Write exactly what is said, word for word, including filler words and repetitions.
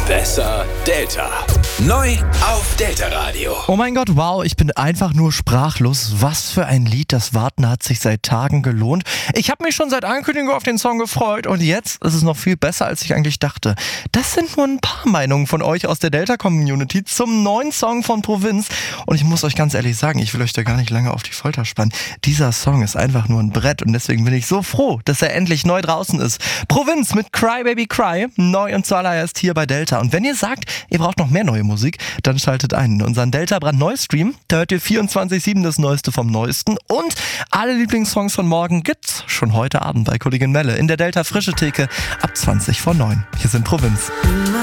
Besser Delta. Neu auf Delta Radio. Oh mein Gott, wow, ich bin einfach nur sprachlos. Was für ein Lied, das Warten hat sich seit Tagen gelohnt. Ich habe mich schon seit Ankündigung auf den Song gefreut und jetzt ist es noch viel besser, als ich eigentlich dachte. Das sind nur ein paar Meinungen von euch aus der Delta-Community zum neuen Song von Provinz. Und ich muss euch ganz ehrlich sagen, ich will euch da gar nicht lange auf die Folter spannen. Dieser Song ist einfach nur ein Brett und deswegen bin ich so froh, dass er endlich neu draußen ist. Provinz mit Cry Baby Cry, neu und zuallererst hier bei Delta. Und wenn ihr sagt, ihr braucht noch mehr neue Musik, dann schaltet ein in unseren Delta brandneu Stream. Da hört ihr vierundzwanzig sieben das Neueste vom Neuesten und alle Lieblingssongs von morgen gibt's schon heute Abend bei Kollegin Melle in der Delta Frische Theke ab zwanzig vor neun. Hier sind Provinz.